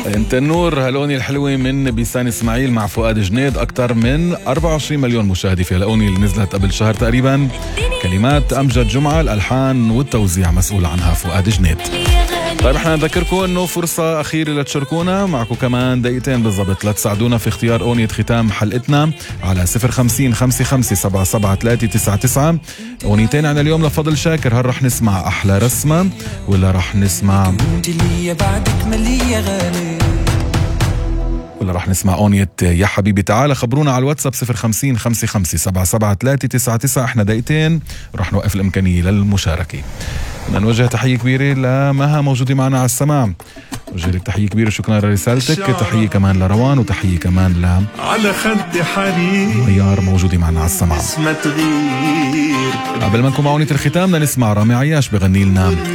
انت النور هالأغنية الحلوة من بيسان اسماعيل مع فؤاد جنيد، أكثر من 24 مليون مشاهدة في هالأغنية اللي نزلت قبل شهر تقريبا. كلمات أمجد جمعة، الألحان والتوزيع مسؤول عنها فؤاد جنيد. طيب احنا نذكركم انه فرصة أخيرة لتشاركونا، معكم كمان دقيقتين بالضبط لتساعدونا في اختيار أغنية ختام حلقتنا على 050-55-77-399. أغنيتين عن اليوم لفضل شاكر، هل رح نسمع أحلى رسمة ولا رح نسمع أغنية يا حبيبي تعالى؟ خبرونا على الواتساب 050-55-77-399. احنا دقيقتين رح نوقف الإمكانية للمشاركة. بدنا نوجه تحية كبيرة لمها موجودة معنا على السماع، وجه لك تحية كبيرة، شكرا لرسالتك. تحية كمان لروان، وتحية كمان على خد حرير ميار موجودة معنا على السماع. قبل ما نكون مع أغنية الختام بدنا نسمع رامي عياش بغني لنا